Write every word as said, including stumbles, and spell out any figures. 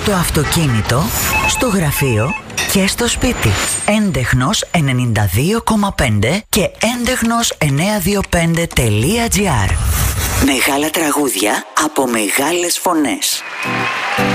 στο αυτοκίνητο, στο γραφείο και στο σπίτι. Έντεχνος ενενήντα δύο κόμμα πέντε και έντεχνος εννιακόσια είκοσι πέντε τελεία τζι άρ. Μεγάλα τραγούδια από μεγάλες φωνές.